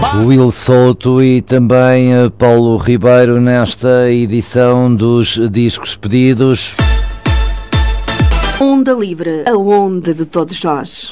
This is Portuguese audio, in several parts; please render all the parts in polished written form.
Will Souto e também Paulo Ribeiro nesta edição dos Discos Pedidos. Onda Livre, a onda de todos nós.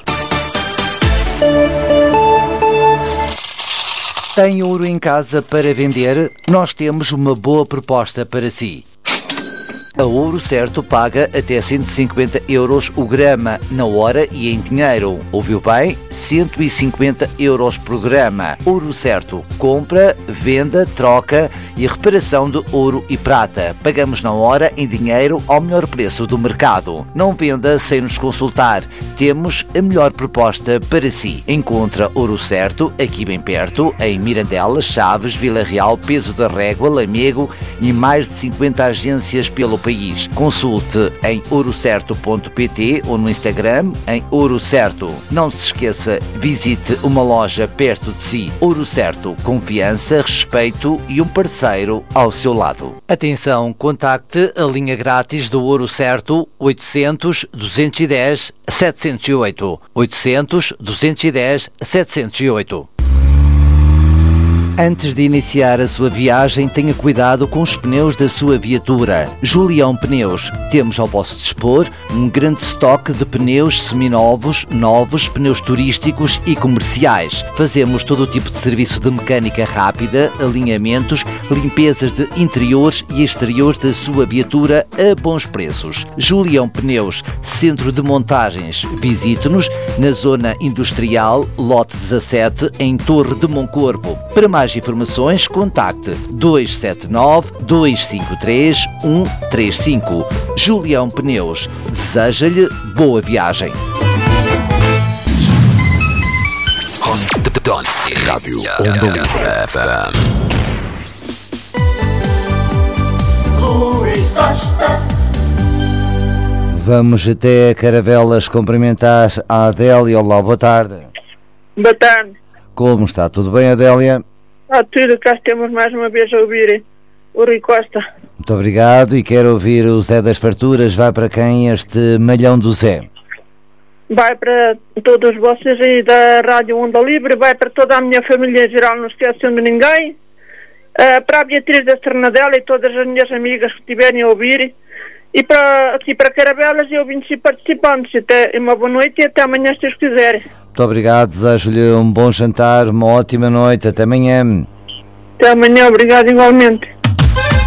Tem ouro em casa para vender? Nós temos uma boa proposta para si. A Ouro Certo paga até 150 euros o grama, na hora e em dinheiro. Ouviu bem? 150 euros por grama. Ouro Certo. Compra, venda, troca e reparação de ouro e prata. Pagamos na hora, em dinheiro, ao melhor preço do mercado. Não venda sem nos consultar. Temos a melhor proposta para si. Encontra Ouro Certo aqui bem perto, em Mirandelas, Chaves, Vila Real, Peso da Régua, Lamego e mais de 50 agências pelo país. Consulte em ourocerto.pt ou no Instagram em Ouro Certo. Não se esqueça, visite uma loja perto de si. Ouro Certo, confiança, respeito e um parceiro ao seu lado. Atenção, contacte a linha grátis do Ouro Certo 800 210 708. 800 210 708. Antes de iniciar a sua viagem, tenha cuidado com os pneus da sua viatura. Julião Pneus. Temos ao vosso dispor um grande estoque de pneus seminovos, novos, pneus turísticos e comerciais. Fazemos todo o tipo de serviço de mecânica rápida, alinhamentos, limpezas de interiores e exteriores da sua viatura a bons preços. Julião Pneus, centro de montagens. Visite-nos na zona industrial, lote 17, em Torre de Moncorpo. Para mais informações, contacte 279 253 135. Julião Pneus deseja-lhe boa viagem. Rádio Onda Livre. Vamos até Caravelas cumprimentar a Adélia. Olá, boa tarde. Boa tarde. Como está? Tudo bem, Adélia? Tudo, cá estamos mais uma vez a ouvir o Rui Costa. Muito obrigado e quero ouvir o Zé das Farturas. Vai para quem este malhão do Zé? Vai para todos vocês aí da Rádio Onda Livre, vai para toda a minha família em geral, não esquecendo ninguém, para a Beatriz da Estrenadela e todas as minhas amigas que estiverem a ouvir, e para aqui para Caravelas e ouvintes e participantes. Até uma boa noite e até amanhã, se Deus quiserem. Muito obrigado, desejo-lhe um bom jantar, uma ótima noite, até amanhã. Até amanhã, obrigado igualmente.